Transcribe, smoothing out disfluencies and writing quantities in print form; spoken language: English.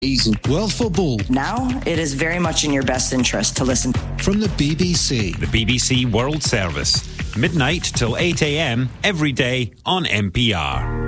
World football. Now, it is very much in your best interest to listen. From the BBC. The BBC World Service. Midnight till 8 a.m. every day on NPR.